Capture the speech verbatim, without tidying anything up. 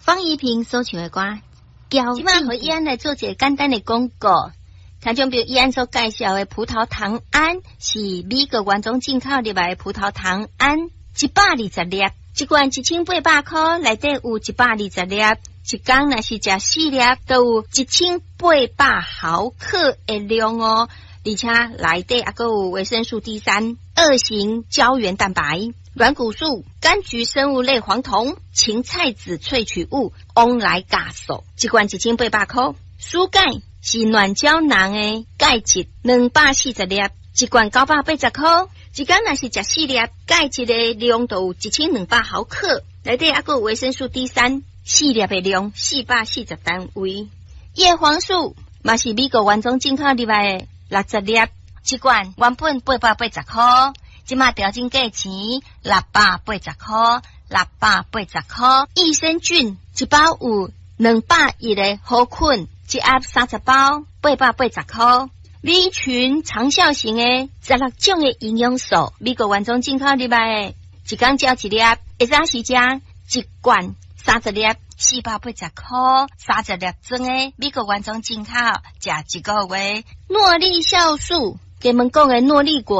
方怡萍所唱的歌，交即摆互伊安来做一个简单的广告。像种比如伊安所介绍的葡萄糖胺，是美国原种进口入来的葡萄糖胺，一百二十粒，一罐一千八百块，内底有一百二十粒，一天若是食四粒，都有一千八百毫克的量哦。而且内底还有维生素 D 三、二型胶原蛋白、软骨素、柑橘生物类黄酮、芹菜籽萃取物、翁来嘎素，一罐一千八百块。输钙是软胶囊的钙质两百四十粒，一罐九百八十块。一天若是食四粒，钙质的量就有一千两百毫克，内底还有维生素 D 三，四粒的量四百四十单位。叶黄素嘛是美国原种进口入来的六十粒，一罐原本八百八十块，即马调整价钱六百八十块，六百八十块。益生菌一包有两百亿的好菌，一盒三十包，八百八十块。B群长效型的十六种的营养素，美国原种进口入来的，一天交一粒，会早时食一罐三十粒，四百八十块，三十粒装的美国原种进口，食一个月。诺丽酵素，给们讲的诺丽果。